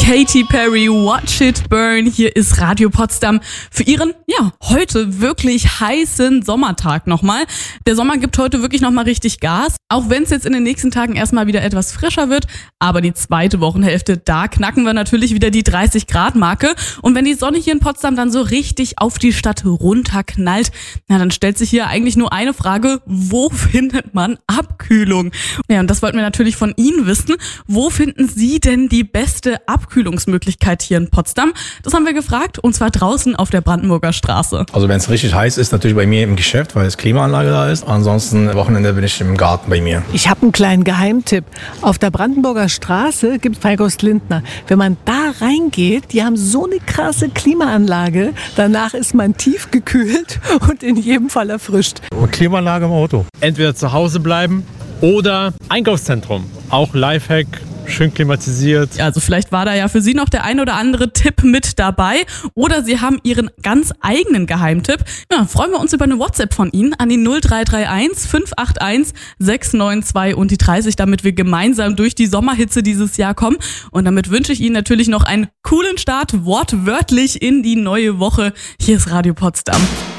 Katy Perry, Watch It Burn. Hier ist Radio Potsdam für Ihren, heute wirklich heißen Sommertag nochmal. Der Sommer gibt heute wirklich nochmal richtig Gas, auch wenn es jetzt in den nächsten Tagen erstmal wieder etwas frischer wird. Aber die zweite Wochenhälfte, da knacken wir natürlich wieder die 30-Grad-Marke. Und wenn die Sonne hier in Potsdam dann so richtig auf die Stadt runterknallt, dann stellt sich hier eigentlich nur eine Frage: Wo findet man Abkühlung? Ja, und das wollten wir natürlich von Ihnen wissen. Wo finden Sie denn die beste Abkühlungsmöglichkeit hier in Potsdam? Das haben wir gefragt, und zwar draußen auf der Brandenburger Straße. Also wenn es richtig heiß ist, natürlich bei mir im Geschäft, weil es Klimaanlage da ist. Ansonsten Wochenende bin ich im Garten bei mir. Ich habe einen kleinen Geheimtipp. Auf der Brandenburger Straße gibt es Feigus Lindner. Wenn man da reingeht, die haben so eine krasse Klimaanlage. Danach ist man tief gekühlt und in jedem Fall erfrischt. Klimaanlage im Auto. Entweder zu Hause bleiben oder Einkaufszentrum. Auch Lifehack. Schön klimatisiert. Also vielleicht war da ja für Sie noch der ein oder andere Tipp mit dabei, oder Sie haben Ihren ganz eigenen Geheimtipp. Ja, freuen wir uns über eine WhatsApp von Ihnen an die 0331 581 692 und die 30, damit wir gemeinsam durch die Sommerhitze dieses Jahr kommen. Und damit wünsche ich Ihnen natürlich noch einen coolen Start, wortwörtlich in die neue Woche. Hier ist Radio Potsdam.